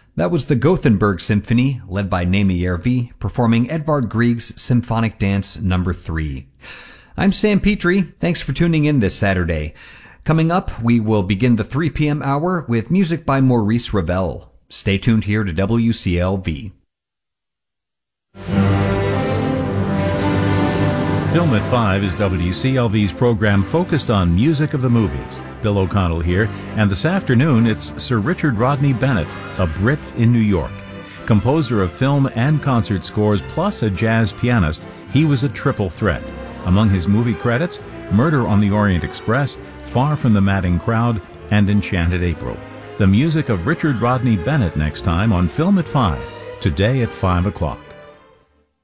That was the Gothenburg Symphony, led by Neeme Järvi, performing Edvard Grieg's Symphonic Dance No. 3. I'm Sam Petrie. Thanks for tuning in this Saturday. Coming up, we will begin the 3 p.m. hour with music by Maurice Ravel. Stay tuned here to WCLV. Film at 5 is WCLV's program focused on music of the movies. Bill O'Connell here, and this afternoon it's Sir Richard Rodney Bennett, a Brit in New York. Composer of film and concert scores plus a jazz pianist, he was a triple threat. Among his movie credits, Murder on the Orient Express, Far from the Madding Crowd, and Enchanted April. The music of Richard Rodney Bennett next time on Film at 5, today at 5 o'clock.